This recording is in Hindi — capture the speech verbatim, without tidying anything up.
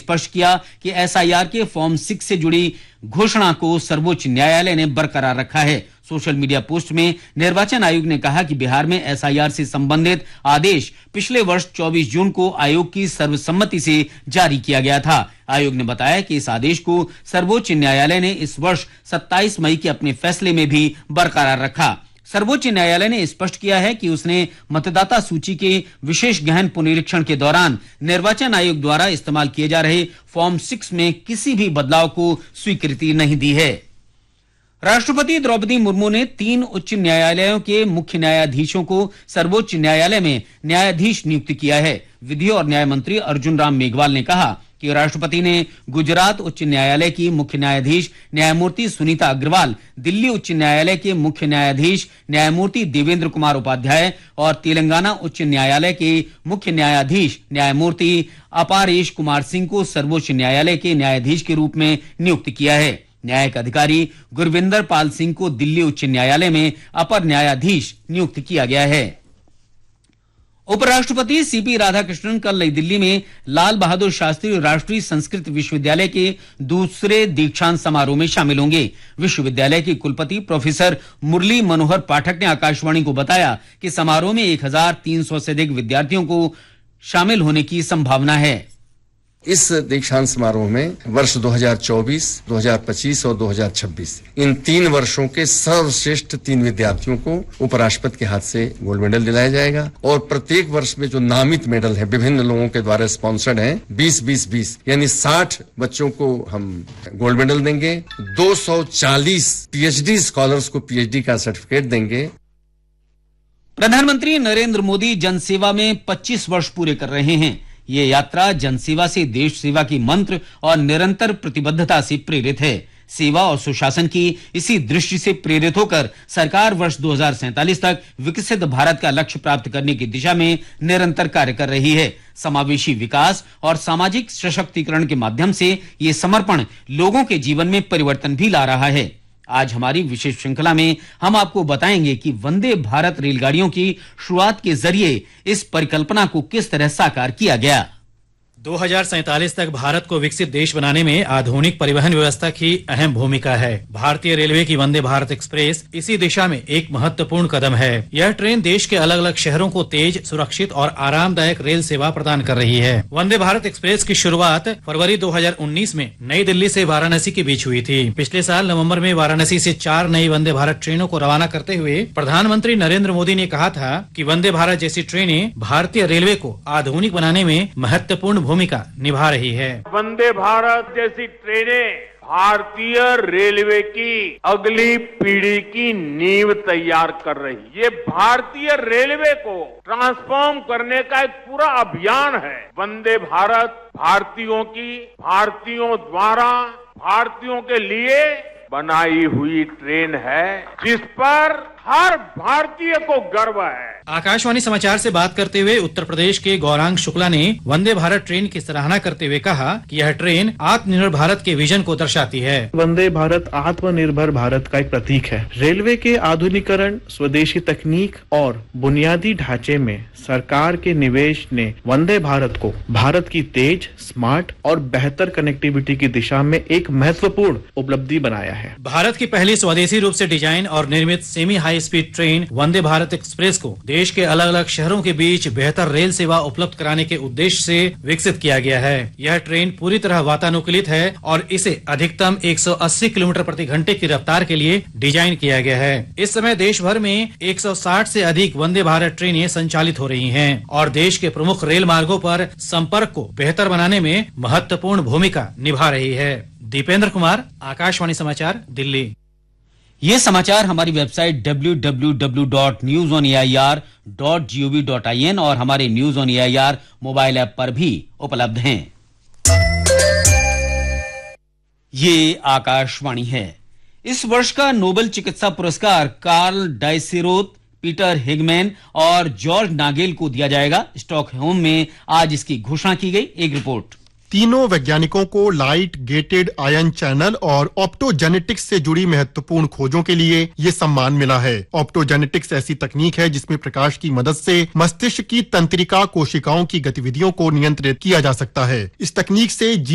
स्पष्ट किया कि एसआईआर के फॉर्म सिक्स से जुड़ी घोषणा को सर्वोच्च न्यायालय ने बरकरार रखा है। सोशल मीडिया पोस्ट में निर्वाचन आयोग ने कहा कि बिहार में एसआईआर से संबंधित आदेश पिछले वर्ष चौबीस जून को आयोग की सर्वसम्मति से जारी किया गया था। आयोग ने बताया कि इस आदेश को सर्वोच्च न्यायालय ने इस वर्ष सत्ताईस मई के अपने फैसले में भी बरकरार रखा। सर्वोच्च न्यायालय ने स्पष्ट किया है कि उसने मतदाता सूची के विशेष गहन पुनरीक्षण के दौरान निर्वाचन आयोग द्वारा इस्तेमाल किए जा रहे फॉर्म सिक्स में किसी भी बदलाव को स्वीकृति नहीं दी है। राष्ट्रपति द्रौपदी मुर्मू ने तीन उच्च न्यायालयों के मुख्य न्यायाधीशों को सर्वोच्च न्यायालय में न्यायाधीश नियुक्त किया है। विधि और न्याय मंत्री अर्जुन राम मेघवाल ने कहा कि राष्ट्रपति ने गुजरात उच्च न्यायालय की मुख्य न्यायाधीश न्यायमूर्ति सुनीता अग्रवाल, दिल्ली उच्च न्यायालय के मुख्य न्यायाधीश न्यायमूर्ति देवेंद्र कुमार उपाध्याय और तेलंगाना उच्च न्यायालय के मुख्य न्यायाधीश न्यायमूर्ति अपारेश कुमार सिंह को सर्वोच्च न्यायालय के न्यायाधीश के रूप में नियुक्त किया है। न्यायिक अधिकारी गुरविंदर पाल सिंह को दिल्ली उच्च न्यायालय में अपर न्यायाधीश नियुक्त किया गया है। उपराष्ट्रपति सीपी राधाकृष्णन कल नई दिल्ली में लाल बहादुर शास्त्री राष्ट्रीय संस्कृत विश्वविद्यालय के दूसरे दीक्षांत समारोह में शामिल होंगे। विश्वविद्यालय के कुलपति प्रोफेसर मुरली मनोहर पाठक ने आकाशवाणी को बताया कि समारोह में एक हजार तीन सौ से अधिक विद्यार्थियों को शामिल होने की संभावना है। इस दीक्षांत समारोह में वर्ष दो हज़ार चौबीस, दो हज़ार पच्चीस और दो हज़ार छब्बीस इन तीन वर्षों के सर्वश्रेष्ठ तीन विद्यार्थियों को उपराष्ट्रपति के हाथ से गोल्ड मेडल दिलाया जाएगा और प्रत्येक वर्ष में जो नामित मेडल है विभिन्न लोगों के द्वारा स्पॉन्सर्ड हैं बीस बीस बीस यानी साठ बच्चों को हम गोल्ड मेडल देंगे। दो सौ चालीस पीएचडी स्कॉलर्स को पीएचडी का सर्टिफिकेट देंगे। प्रधानमंत्री नरेंद्र मोदी जनसेवा में पच्चीस वर्ष पूरे कर रहे हैं। ये यात्रा जनसेवा से देश सेवा की मंत्र और निरंतर प्रतिबद्धता से प्रेरित है। सेवा और सुशासन की इसी दृष्टि से प्रेरित होकर सरकार वर्ष दो हज़ार सैंतालीस तक विकसित भारत का लक्ष्य प्राप्त करने की दिशा में निरंतर कार्य कर रही है। समावेशी विकास और सामाजिक सशक्तिकरण के माध्यम से ये समर्पण लोगों के जीवन में परिवर्तन भी ला रहा है। आज हमारी विशेष श्रृंखला में हम आपको बताएंगे कि वंदे भारत रेलगाड़ियों की शुरुआत के जरिए इस परिकल्पना को किस तरह साकार किया गया। दो हज़ार सैंतालीस तक भारत को विकसित देश बनाने में आधुनिक परिवहन व्यवस्था की अहम भूमिका है। भारतीय रेलवे की वंदे भारत एक्सप्रेस इसी दिशा में एक महत्वपूर्ण कदम है। यह ट्रेन देश के अलग अलग शहरों को तेज, सुरक्षित और आरामदायक रेल सेवा प्रदान कर रही है। वंदे भारत एक्सप्रेस की शुरुआत फरवरी दो हज़ार उन्नीस में नई दिल्ली से वाराणसी के बीच हुई थी। पिछले साल नवम्बर में वाराणसी से चार नई वंदे भारत ट्रेनों को रवाना करते हुए प्रधानमंत्री नरेंद्र मोदी ने कहा था कि वंदे भारत जैसी ट्रेनें भारतीय रेलवे को आधुनिक बनाने में महत्वपूर्ण भूमिका निभा रही है। वंदे भारत जैसी ट्रेनें भारतीय रेलवे की अगली पीढ़ी की नींव तैयार कर रही। ये भारतीय रेलवे को ट्रांसफॉर्म करने का एक पूरा अभियान है। वंदे भारत भारतीयों की, भारतीयों द्वारा, भारतीयों के लिए बनाई हुई ट्रेन है जिस पर हर भारतीय को गर्व है। आकाशवाणी समाचार से बात करते हुए उत्तर प्रदेश के गौरांग शुक्ला ने वंदे भारत ट्रेन की सराहना करते हुए कहा कि यह ट्रेन आत्मनिर्भर भारत के विजन को दर्शाती है। वंदे भारत आत्मनिर्भर भारत का एक प्रतीक है। रेलवे के आधुनिकीकरण, स्वदेशी तकनीक और बुनियादी ढांचे में सरकार के निवेश ने वंदे भारत को भारत की तेज, स्मार्ट और बेहतर कनेक्टिविटी की दिशा में एक महत्वपूर्ण उपलब्धि बनाया है। भारत की पहली स्वदेशी रूप से डिजाइन और निर्मित semi high speed train Vande Bharat express को देश के अलग अलग शहरों के बीच बेहतर रेल सेवा उपलब्ध कराने के उद्देश्य से विकसित किया गया है। यह ट्रेन पूरी तरह वातानुकूलित है और इसे अधिकतम एक सौ अस्सी किलोमीटर प्रति घंटे की रफ्तार के लिए डिजाइन किया गया है। इस समय देश भर में एक सौ साठ से अधिक वंदे भारत ट्रेनें संचालित हो रही हैं और देश के प्रमुख रेल मार्गों पर संपर्क को बेहतर बनाने में महत्वपूर्ण भूमिका निभा रही है। दीपेंद्र कुमार, आकाशवाणी समाचार, दिल्ली। ये समाचार हमारी website W W W dot news on A I R dot G O V dot I N और हमारे news on A I R mobile app पर भी उपलब्ध हैं। ये आकाशवाणी है। इस वर्ष का नोबेल चिकित्सा पुरस्कार कार्ल डाइसेरोत, पीटर हिगमैन और जॉर्ज नागेल को दिया जाएगा। स्टॉकहोम में आज इसकी घोषणा की गई। एक रिपोर्ट। तीनों वैज्ञानिकों को लाइट गेटेड आयन चैनल और ऑप्टोजेनेटिक्स से जुड़ी महत्वपूर्ण खोजों के लिए ये सम्मान मिला है। ऑप्टोजेनेटिक्स ऐसी तकनीक है जिसमें प्रकाश की मदद से मस्तिष्क की तंत्रिका कोशिकाओं की गतिविधियों को नियंत्रित किया जा सकता है। इस तकनीक से